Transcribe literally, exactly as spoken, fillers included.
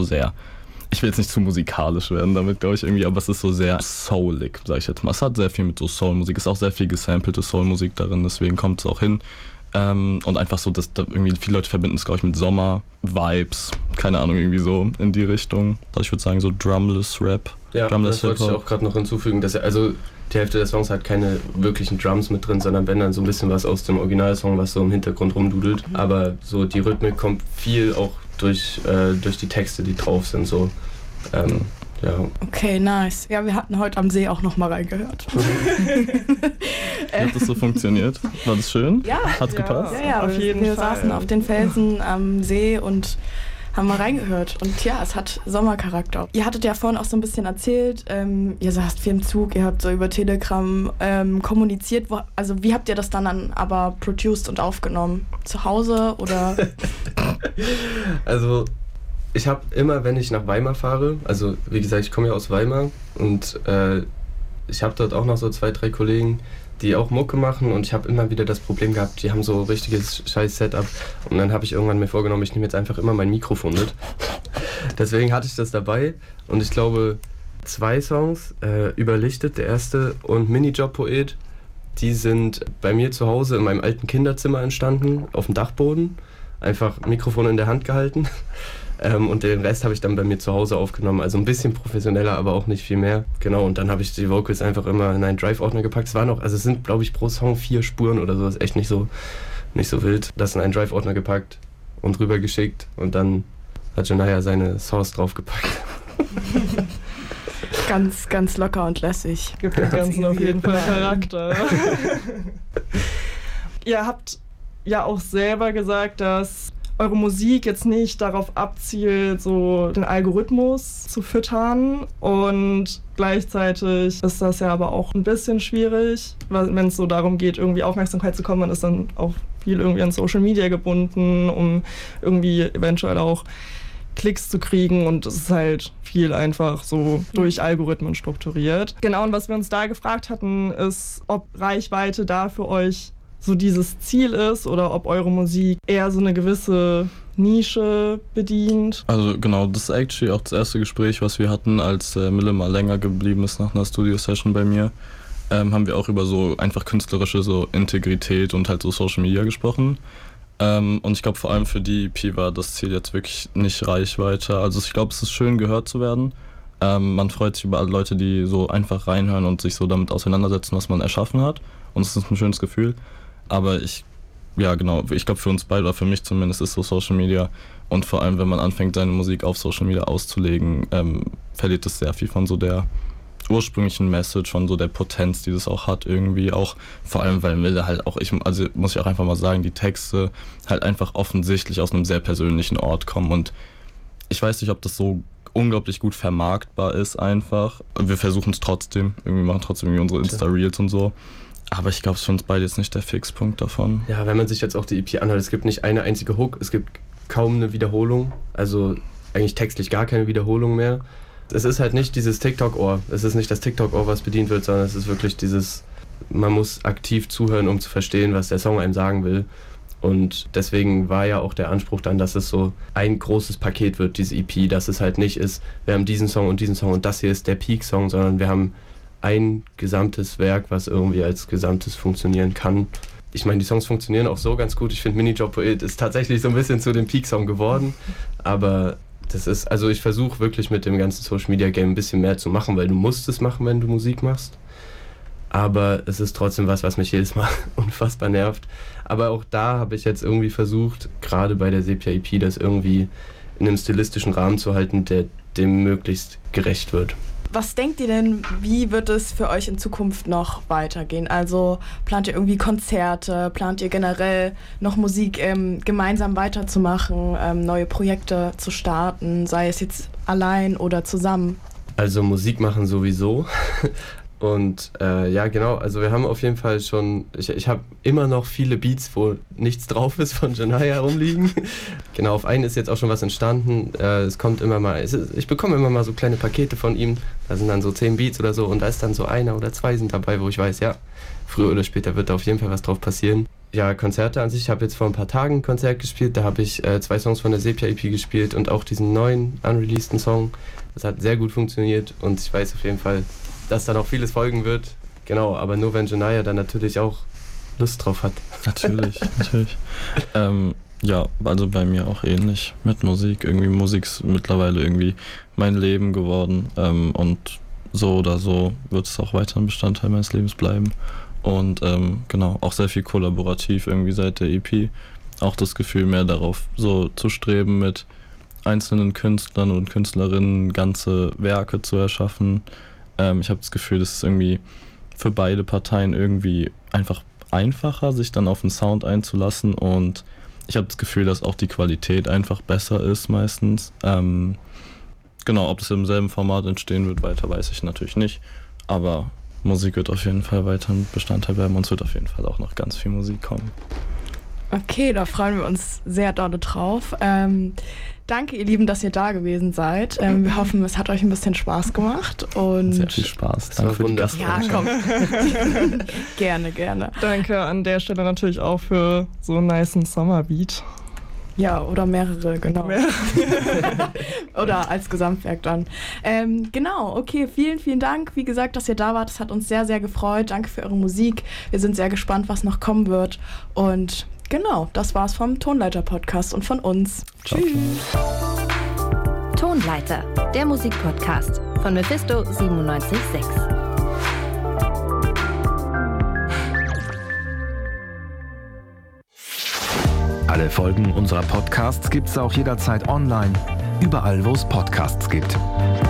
sehr, ich will jetzt nicht zu musikalisch werden damit, glaube ich, irgendwie, aber es ist so sehr soulig, sag ich jetzt mal. Es hat sehr viel mit so Soul-Musik, es ist auch sehr viel gesampelte Soul-Musik darin, deswegen kommt es auch hin. Ähm, und einfach so, dass da irgendwie viele Leute verbinden es, glaube ich, mit Sommer, Vibes, keine Ahnung, irgendwie so in die Richtung. Also ich würde sagen, so Drumless Rap. Ja, Drumless das wollte ich auch gerade noch hinzufügen, dass er, also die Hälfte der Songs hat keine wirklichen Drums mit drin, sondern wenn dann so ein bisschen was aus dem Originalsong, was so im Hintergrund rumdudelt. Mhm. Aber so die Rhythmik kommt viel auch durch, äh, durch die Texte, die drauf sind, so. Ähm, ja. Okay, nice. Ja, wir hatten heute am See auch noch mal reingehört. Hat das so funktioniert? War das schön? Ja. Hat's ja, gepasst? Ja, ja, auf jeden wir Fall. saßen auf den Felsen am See und haben mal reingehört. Und ja, es hat Sommercharakter. Ihr hattet ja vorhin auch so ein bisschen erzählt, ähm, ihr saßt viel im Zug, ihr habt so über Telegram ähm, kommuniziert. Wo, also wie habt ihr das dann, dann aber produced und aufgenommen? Zu Hause oder? Also ich habe immer, wenn ich nach Weimar fahre, also wie gesagt, ich komme ja aus Weimar und äh, ich habe dort auch noch so zwei, drei Kollegen, die auch Mucke machen und ich habe immer wieder das Problem gehabt, die haben so richtiges scheiß Setup und dann habe ich irgendwann mir vorgenommen, ich nehme jetzt einfach immer mein Mikrofon mit. Deswegen hatte ich das dabei und ich glaube zwei Songs, äh, Überlichtet, der erste, und Minijob-Poet, die sind bei mir zu Hause in meinem alten Kinderzimmer entstanden, auf dem Dachboden, einfach Mikrofon in der Hand gehalten. Ähm, und den Rest habe ich dann bei mir zu Hause aufgenommen, also ein bisschen professioneller, aber auch nicht viel mehr. Genau, und dann habe ich die Vocals einfach immer in einen Drive-Ordner gepackt. Es war noch, also es sind, glaube ich, pro Song vier Spuren oder so, das ist echt nicht so, nicht so wild. Das in einen Drive-Ordner gepackt und rübergeschickt und dann hat Janaya seine Source draufgepackt. Ganz, ganz locker und lässig. Gibt dem Ganzen auf jeden Fall Charakter. Ihr habt ja auch selber gesagt, dass eure Musik jetzt nicht darauf abzielt, so den Algorithmus zu füttern, und gleichzeitig ist das ja aber auch ein bisschen schwierig, wenn es so darum geht, irgendwie Aufmerksamkeit zu kommen. Man ist dann auch viel irgendwie an Social Media gebunden, um irgendwie eventuell auch Klicks zu kriegen, und es ist halt viel einfach so durch Algorithmen strukturiert. Genau, und was wir uns da gefragt hatten, ist, ob Reichweite da für euch so dieses Ziel ist oder ob eure Musik eher so eine gewisse Nische bedient. Also genau, das ist actually auch das erste Gespräch, was wir hatten, als äh, Mille mal länger geblieben ist nach einer Studio-Session bei mir. Ähm, haben wir auch über so einfach künstlerische so Integrität und halt so Social Media gesprochen. Ähm, und ich glaube, vor allem für die E P war das Ziel jetzt wirklich nicht Reichweite. Also ich glaube, es ist schön, gehört zu werden. Ähm, man freut sich über alle Leute, die so einfach reinhören und sich so damit auseinandersetzen, was man erschaffen hat. Und es ist ein schönes Gefühl. Aber ich, ja genau, ich glaube für uns beide, oder für mich zumindest, ist so Social Media, und vor allem, wenn man anfängt, seine Musik auf Social Media auszulegen, ähm, verliert es sehr viel von so der ursprünglichen Message, von so der Potenz, die das auch hat irgendwie, auch vor allem, weil Mille halt auch, ich, also muss ich auch einfach mal sagen, die Texte halt einfach offensichtlich aus einem sehr persönlichen Ort kommen, und ich weiß nicht, ob das so unglaublich gut vermarktbar ist einfach. Wir versuchen es trotzdem, irgendwie machen trotzdem irgendwie unsere Insta-Reels und so. Aber ich glaube, es ist für uns beide jetzt nicht der Fixpunkt davon. Ja, wenn man sich jetzt auch die E P anhört, es gibt nicht eine einzige Hook, es gibt kaum eine Wiederholung, also eigentlich textlich gar keine Wiederholung mehr. Es ist halt nicht dieses TikTok-Ohr, es ist nicht das TikTok-Ohr, was bedient wird, sondern es ist wirklich dieses, man muss aktiv zuhören, um zu verstehen, was der Song einem sagen will. Und deswegen war ja auch der Anspruch dann, dass es so ein großes Paket wird, diese E P, dass es halt nicht ist, wir haben diesen Song und diesen Song und das hier ist der Peak-Song, sondern wir haben ein gesamtes Werk, was irgendwie als Gesamtes funktionieren kann. Ich meine, die Songs funktionieren auch so ganz gut. Ich finde, Minijob-Poet ist tatsächlich so ein bisschen zu dem Peak-Song geworden. Aber das ist, also ich versuche wirklich mit dem ganzen Social-Media-Game ein bisschen mehr zu machen, weil du musst es machen, wenn du Musik machst. Aber es ist trotzdem was, was mich jedes Mal unfassbar nervt. Aber auch da habe ich jetzt irgendwie versucht, gerade bei der Sepia-E P, das irgendwie in einem stilistischen Rahmen zu halten, der dem möglichst gerecht wird. Was denkt ihr denn, wie wird es für euch in Zukunft noch weitergehen? Also plant ihr irgendwie Konzerte, plant ihr generell noch Musik ähm, gemeinsam weiterzumachen, ähm, neue Projekte zu starten, sei es jetzt allein oder zusammen? Also Musik machen sowieso. Und äh, ja, genau, also wir haben auf jeden Fall schon, ich, ich habe immer noch viele Beats, wo nichts drauf ist, von Janaya rumliegen. Genau, auf einen ist jetzt auch schon was entstanden. Äh, es kommt immer mal, es ist, ich bekomme immer mal so kleine Pakete von ihm, da sind dann so zehn Beats oder so, und da ist dann so einer oder zwei sind dabei, wo ich weiß, ja, früher oder später wird da auf jeden Fall was drauf passieren. Ja, Konzerte an sich. Ich habe jetzt vor ein paar Tagen ein Konzert gespielt. Da habe ich äh, zwei Songs von der Sepia-E P gespielt und auch diesen neuen, unreleaseden Song. Das hat sehr gut funktioniert und ich weiß auf jeden Fall, dass da noch vieles folgen wird. Genau, aber nur wenn Janaya dann natürlich auch Lust drauf hat. Natürlich, natürlich. Ähm, ja, also bei mir auch ähnlich mit Musik. Irgendwie Musik ist mittlerweile irgendwie mein Leben geworden ähm, und so oder so wird es auch weiter ein Bestandteil meines Lebens bleiben. Und ähm, genau, auch sehr viel kollaborativ irgendwie seit der E P. Auch das Gefühl, mehr darauf so zu streben, mit einzelnen Künstlern und Künstlerinnen ganze Werke zu erschaffen. Ähm, ich habe das Gefühl, das ist irgendwie für beide Parteien irgendwie einfach einfacher, sich dann auf den Sound einzulassen. Und ich habe das Gefühl, dass auch die Qualität einfach besser ist meistens. Ähm, genau, ob das im selben Format entstehen wird, weiter weiß ich natürlich nicht. Aber Musik wird auf jeden Fall weiter ein Bestandteil bleiben und es wird auf jeden Fall auch noch ganz viel Musik kommen. Okay, da freuen wir uns sehr dolle drauf. Ähm, danke, ihr Lieben, dass ihr da gewesen seid. Ähm, wir hoffen, es hat euch ein bisschen Spaß gemacht. Und sehr viel Spaß. Das Danke war für die wundervoll. ja, Gastfreundschaft. komm. Gerne, gerne. Danke an der Stelle natürlich auch für so einen nicen Sommerbeat. Ja, oder mehrere, genau. Mehr. Oder als Gesamtwerk dann. Ähm, genau, okay, vielen, vielen Dank. Wie gesagt, dass ihr da wart. Das hat uns sehr, sehr gefreut. Danke für eure Musik. Wir sind sehr gespannt, was noch kommen wird. Und genau, das war's vom Tonleiter-Podcast und von uns. Ciao, Tschüss. Tonleiter, der Musikpodcast von Mephisto siebenundneunzig Komma sechs. Alle Folgen unserer Podcasts gibt's auch jederzeit online, überall wo es Podcasts gibt.